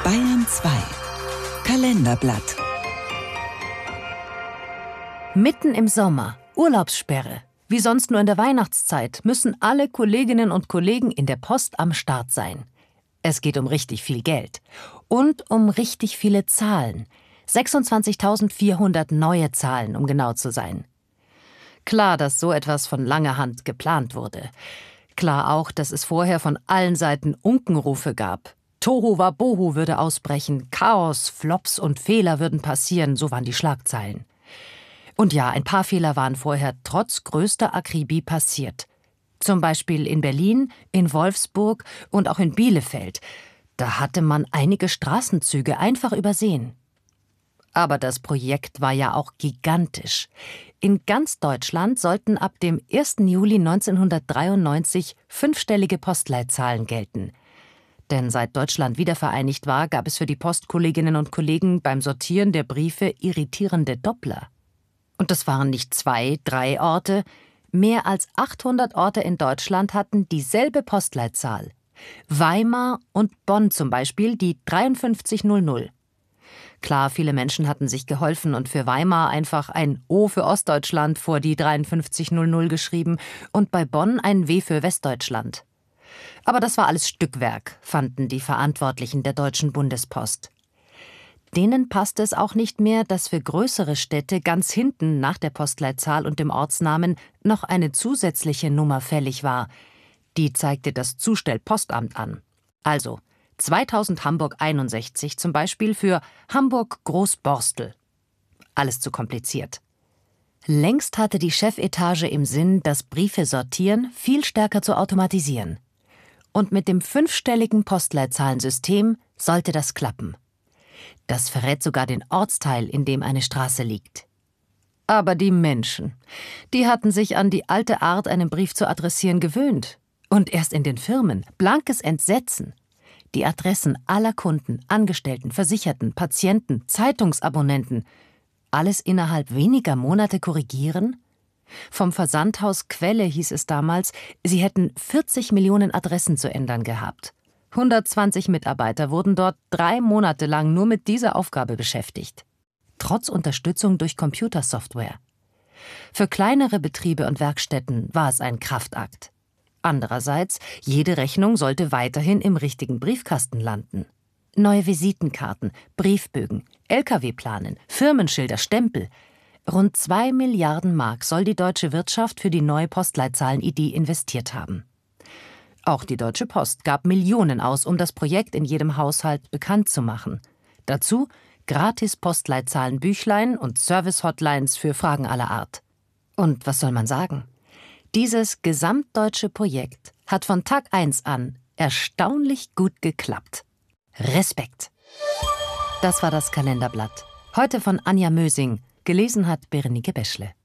Bayern 2 Kalenderblatt. Mitten im Sommer, Urlaubssperre. Wie sonst nur in der Weihnachtszeit müssen alle Kolleginnen und Kollegen in der Post am Start sein. Es geht um richtig viel Geld und um richtig viele Zahlen. 26.400 neue Zahlen, um genau zu sein. Klar, dass so etwas von langer Hand geplant wurde. Klar auch, dass es vorher von allen Seiten Unkenrufe gab. Tohuwabohu würde ausbrechen, Chaos, Flops und Fehler würden passieren, so waren die Schlagzeilen. Und ja, ein paar Fehler waren vorher trotz größter Akribie passiert. Zum Beispiel in Berlin, in Wolfsburg und auch in Bielefeld. Da hatte man einige Straßenzüge einfach übersehen. Aber das Projekt war ja auch gigantisch. In ganz Deutschland sollten ab dem 1. Juli 1993 fünfstellige Postleitzahlen gelten. Denn seit Deutschland wiedervereinigt war, gab es für die Postkolleginnen und Kollegen beim Sortieren der Briefe irritierende Doppler. Und das waren nicht 2, 3 Orte. Mehr als 800 Orte in Deutschland hatten dieselbe Postleitzahl. Weimar und Bonn zum Beispiel die 5300. Klar, viele Menschen hatten sich geholfen und für Weimar einfach ein O für Ostdeutschland vor die 5300 geschrieben und bei Bonn ein W für Westdeutschland. Aber das war alles Stückwerk, fanden die Verantwortlichen der Deutschen Bundespost. Denen passte es auch nicht mehr, dass für größere Städte ganz hinten nach der Postleitzahl und dem Ortsnamen noch eine zusätzliche Nummer fällig war. Die zeigte das Zustellpostamt an. Also 2000 Hamburg 61 zum Beispiel für Hamburg Großborstel. Alles zu kompliziert. Längst hatte die Chefetage im Sinn, das Briefe sortieren viel stärker zu automatisieren. Und mit dem 5-stelligen Postleitzahlensystem sollte das klappen. Das verrät sogar den Ortsteil, in dem eine Straße liegt. Aber die Menschen, die hatten sich an die alte Art, einen Brief zu adressieren, gewöhnt. Und erst in den Firmen, blankes Entsetzen. Die Adressen aller Kunden, Angestellten, Versicherten, Patienten, Zeitungsabonnenten, alles innerhalb weniger Monate korrigieren? Vom Versandhaus Quelle hieß es damals, sie hätten 40 Millionen Adressen zu ändern gehabt. 120 Mitarbeiter wurden dort 3 Monate lang nur mit dieser Aufgabe beschäftigt. Trotz Unterstützung durch Computersoftware. Für kleinere Betriebe und Werkstätten war es ein Kraftakt. Andererseits, jede Rechnung sollte weiterhin im richtigen Briefkasten landen. Neue Visitenkarten, Briefbögen, Lkw-Planen, Firmenschilder, Stempel. Rund 2 Milliarden Mark soll die deutsche Wirtschaft für die neue Postleitzahlenidee investiert haben. Auch die Deutsche Post gab Millionen aus, um das Projekt in jedem Haushalt bekannt zu machen. Dazu gratis Postleitzahlenbüchlein und Service-Hotlines für Fragen aller Art. Und was soll man sagen? Dieses gesamtdeutsche Projekt hat von Tag 1 an erstaunlich gut geklappt. Respekt! Das war das Kalenderblatt. Heute von Anja Mösing. Gelesen hat Berenike Beschle.